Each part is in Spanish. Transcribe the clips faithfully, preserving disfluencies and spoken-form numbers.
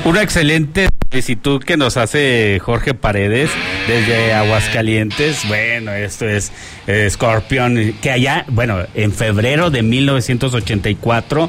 Una excelente solicitud que nos hace Jorge Paredes desde Aguascalientes. Bueno, esto es eh, Scorpion, que allá, bueno, en febrero de mil novecientos ochenta y cuatro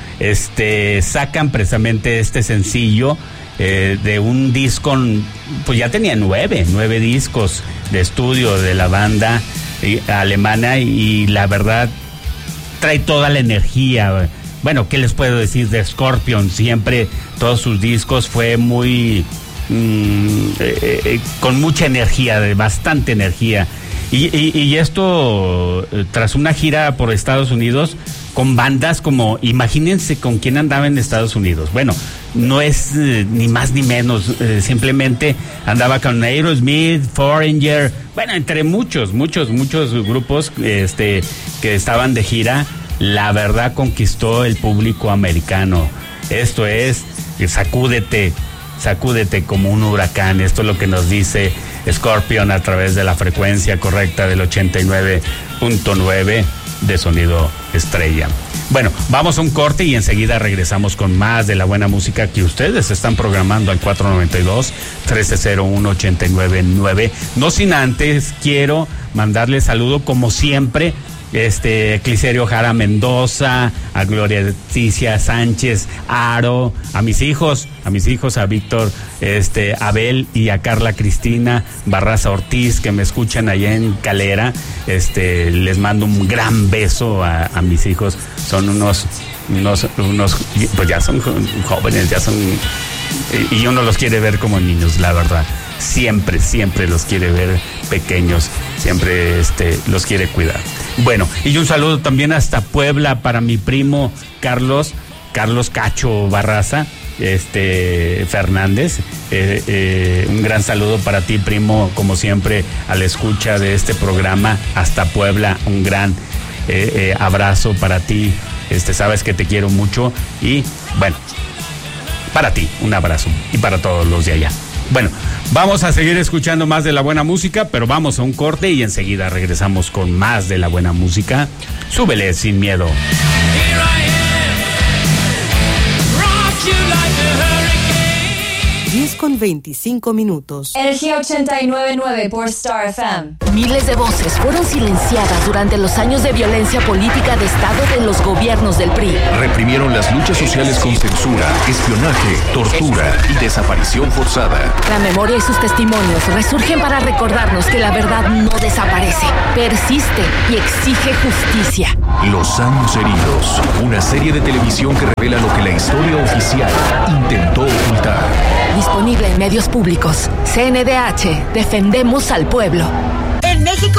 este, sacan precisamente este sencillo eh, de un disco, pues ya tenía nueve, nueve discos de estudio de la banda eh, alemana, y la verdad trae toda la energía. Bueno, ¿qué les puedo decir de Scorpion? Siempre todos sus discos fue muy mmm, eh, eh, con mucha energía, de bastante energía. Y, y, y esto eh, tras una gira por Estados Unidos con bandas como, imagínense con quién andaba en Estados Unidos. Bueno, no es eh, ni más ni menos, eh, simplemente andaba con Aerosmith, Foreigner, bueno, entre muchos, muchos, muchos grupos este, que estaban de gira. La verdad conquistó el público americano. Esto es, sacúdete, sacúdete como un huracán. Esto es lo que nos dice Scorpion a través de la frecuencia correcta del ochenta y nueve punto nueve de Sonido Estrella. Bueno, vamos a un corte y enseguida regresamos con más de la buena música que ustedes están programando al cuatro nueve dos, uno tres cero uno, ocho nueve nueve. No sin antes, quiero mandarle saludo como siempre este Clicerio Jara Mendoza, a Gloria Leticia Sánchez Aro, a mis hijos, a mis hijos, a Víctor, este, Abel y a Carla Cristina Barraza Ortiz, que me escuchan allá en Calera. Este, les mando un gran beso a, a mis hijos. Son unos, unos, unos, pues ya son jóvenes, ya son, y uno los quiere ver como niños, la verdad. Siempre, siempre los quiere ver pequeños, siempre este, los quiere cuidar. Bueno, y un saludo también hasta Puebla para mi primo Carlos, Carlos Cacho Barraza, este Fernández. Eh, eh, un gran saludo para ti, primo, como siempre, a la escucha de este programa hasta Puebla. Un gran eh, eh, abrazo para ti. Este, sabes que te quiero mucho y bueno, para ti un abrazo y para todos los de allá. Bueno, vamos a seguir escuchando más de la buena música, pero vamos a un corte y enseguida regresamos con más de la buena música. Súbele sin miedo. diez con veinticinco minutos. Energía ochenta y nueve punto nueve por Star F M. Miles de voces fueron silenciadas durante los años de violencia política de Estado de los gobiernos del P R I. Reprimieron las luchas sociales con censura, espionaje, tortura y desaparición forzada. La memoria y sus testimonios resurgen para recordarnos que la verdad no desaparece, persiste y exige justicia. Los años heridos, una serie de televisión que revela lo que la historia oficial intentó ocultar. Disponible en medios públicos. C N D H, defendemos al pueblo. En México